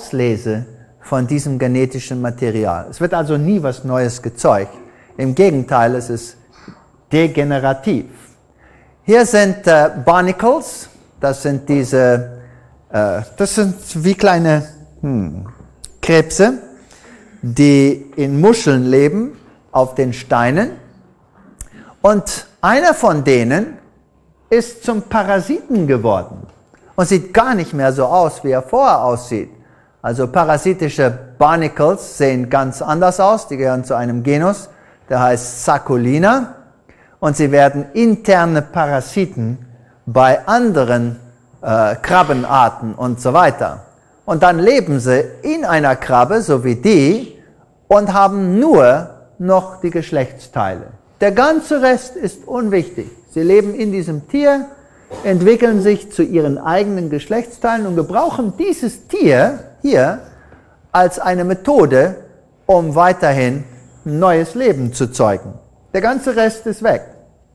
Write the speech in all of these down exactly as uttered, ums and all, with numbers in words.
Auslese von diesem genetischen Material. Es wird also nie was Neues gezeugt. Im Gegenteil, es ist degenerativ. Hier sind äh, Barnacles, das sind diese, äh, das sind wie kleine hm, Krebse, die in Muscheln leben, auf den Steinen. Und einer von denen ist zum Parasiten geworden und sieht gar nicht mehr so aus, wie er vorher aussieht. Also parasitische Barnacles sehen ganz anders aus, die gehören zu einem Genus, der heißt Sacculina. Und sie werden interne Parasiten bei anderen äh, Krabbenarten und so weiter. Und dann leben sie in einer Krabbe, so wie die, und haben nur noch die Geschlechtsteile. Der ganze Rest ist unwichtig. Sie leben in diesem Tier, entwickeln sich zu ihren eigenen Geschlechtsteilen und gebrauchen dieses Tier hier als eine Methode, um weiterhin ein neues Leben zu zeugen. Der ganze Rest ist weg.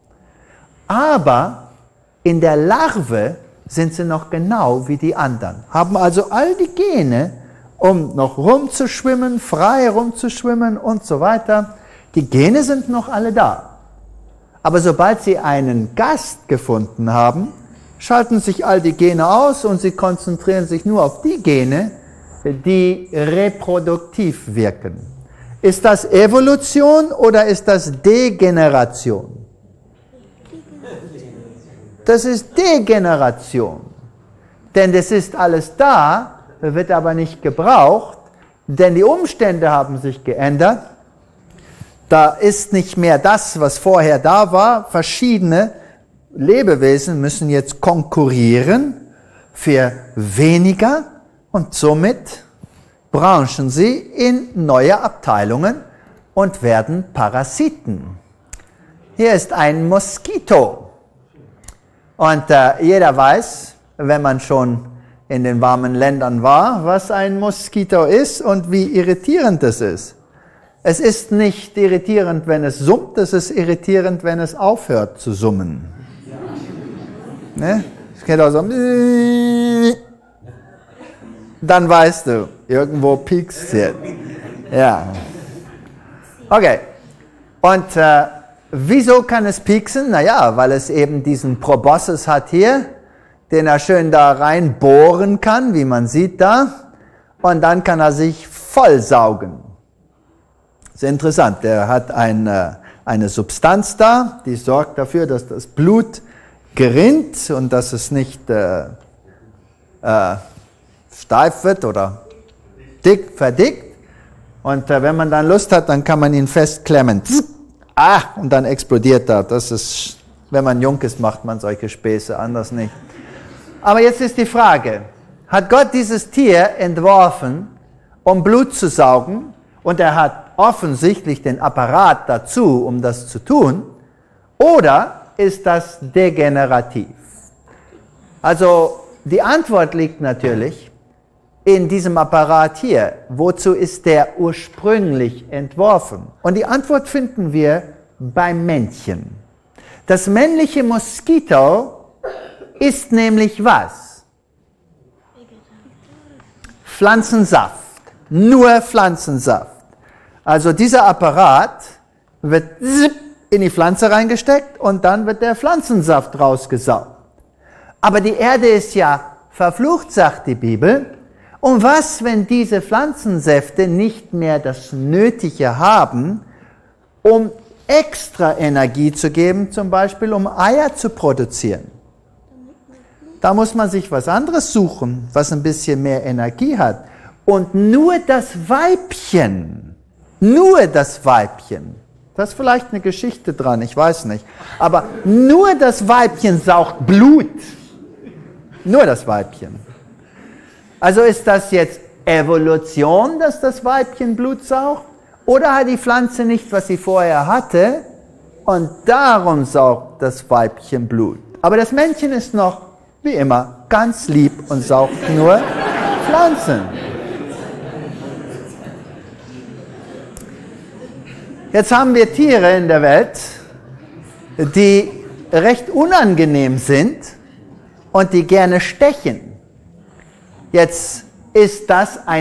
Aber in der Larve sind sie noch genau wie die anderen, haben also all die Gene, um noch rumzuschwimmen, frei rumzuschwimmen und so weiter. Die Gene sind noch alle da. Aber sobald sie einen Gast gefunden haben, schalten sich all die Gene aus und sie konzentrieren sich nur auf die Gene, die reproduktiv wirken. Ist das Evolution oder ist das Degeneration? Das ist Degeneration. Denn es ist alles da, wird aber nicht gebraucht, denn die Umstände haben sich geändert. Da ist nicht mehr das, was vorher da war. Verschiedene Lebewesen müssen jetzt konkurrieren für weniger und somit branchen sie in neue Abteilungen und werden Parasiten. Hier ist ein Moskito. Und äh, jeder weiß, wenn man schon in den warmen Ländern war, was ein Moskito ist und wie irritierend es ist. Es ist nicht irritierend, wenn es summt, es ist irritierend, wenn es aufhört zu summen. Ne? Es geht auch so. Dann weißt du, irgendwo piekst es jetzt. Ja. Okay. Und äh, wieso kann es pieksen? Naja, weil es eben diesen Proboscis hat hier, den er schön da reinbohren kann, wie man sieht da. Und dann kann er sich vollsaugen. Sehr interessant. Der hat ein, äh, eine Substanz da, die sorgt dafür, dass das Blut gerinnt und dass es nicht äh, äh, steif wird oder dick, verdickt. Und äh, wenn man dann Lust hat, dann kann man ihn festklemmen. Ah, und dann explodiert er. Das ist, wenn man jung ist, macht man solche Späße, anders nicht. Aber jetzt ist die Frage, hat Gott dieses Tier entworfen, um Blut zu saugen, und er hat offensichtlich den Apparat dazu, um das zu tun, oder ist das degenerativ? Also die Antwort liegt natürlich in diesem Apparat hier. Wozu ist der ursprünglich entworfen? Und die Antwort finden wir beim Männchen. Das männliche Moskito ist nämlich was? Pflanzensaft. Nur Pflanzensaft. Also dieser Apparat wird in die Pflanze reingesteckt und dann wird der Pflanzensaft rausgesaugt. Aber die Erde ist ja verflucht, sagt die Bibel. Und was, wenn diese Pflanzensäfte nicht mehr das Nötige haben, um extra Energie zu geben, zum Beispiel um Eier zu produzieren? Da muss man sich was anderes suchen, was ein bisschen mehr Energie hat. Und nur das Weibchen, nur das Weibchen, da ist vielleicht eine Geschichte dran, ich weiß nicht, aber nur das Weibchen saugt Blut. Nur das Weibchen. Also ist das jetzt Evolution, dass das Weibchen Blut saugt? Oder hat die Pflanze nicht, was sie vorher hatte, und darum saugt das Weibchen Blut? Aber das Männchen ist noch, wie immer, ganz lieb und saugt nur Pflanzen. Jetzt haben wir Tiere in der Welt, die recht unangenehm sind und die gerne stechen. Jetzt ist das ein